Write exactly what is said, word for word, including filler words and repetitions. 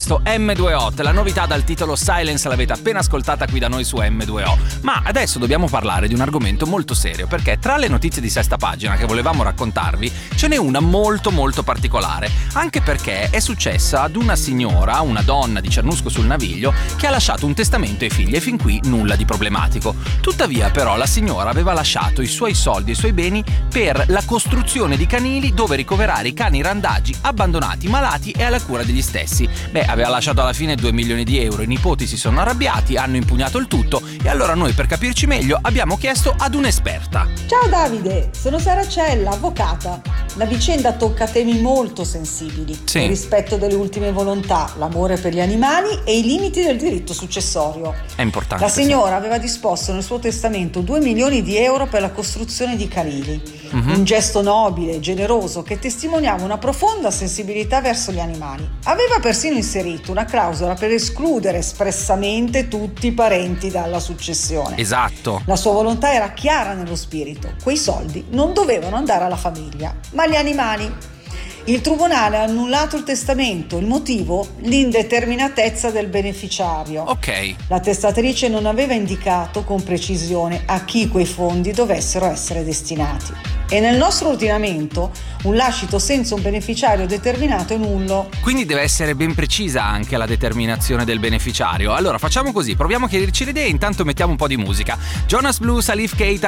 questo M due O, la novità dal titolo Silence l'avete appena ascoltata qui da noi su M due O. Ma adesso dobbiamo parlare di un argomento molto serio, perché tra le notizie di Sesta Pagina che volevamo raccontarvi ce n'è una molto molto particolare, anche perché è successa ad una signora, una donna di Cernusco sul Naviglio, che ha lasciato un testamento ai figli e fin qui nulla di problematico. Tuttavia però la signora aveva lasciato i suoi soldi e i suoi beni per la costruzione di canili dove ricoverare i cani randagi abbandonati, malati e alla cura degli stessi. Beh, aveva lasciato alla fine due milioni di euro, i nipoti si sono arrabbiati, hanno impugnato il tutto e allora noi, per capirci meglio, abbiamo chiesto ad un'esperta. Ciao Davide, sono Saracella, avvocata. La vicenda tocca temi molto sensibili: sì. Il rispetto delle ultime volontà, l'amore per gli animali e i limiti del diritto successorio. È importante. La signora aveva disposto nel suo testamento due milioni di euro per la costruzione di canili, mm-hmm. un gesto nobile e generoso che testimoniava una profonda sensibilità verso gli animali. Aveva persino inserito una clausola per escludere espressamente tutti i parenti dalla successione. Esatto. La sua volontà era chiara nello spirito: quei soldi non dovevano andare alla famiglia, ma agli animali. Il tribunale ha annullato il testamento. Il motivo? L'indeterminatezza del beneficiario. Ok. La testatrice non aveva indicato con precisione a chi quei fondi dovessero essere destinati. E nel nostro ordinamento un lascito senza un beneficiario determinato è nullo. Quindi deve essere ben precisa anche la determinazione del beneficiario. Allora facciamo così, proviamo a chiarirci le idee e intanto mettiamo un po' di musica. Jonas Blue, Salif Keita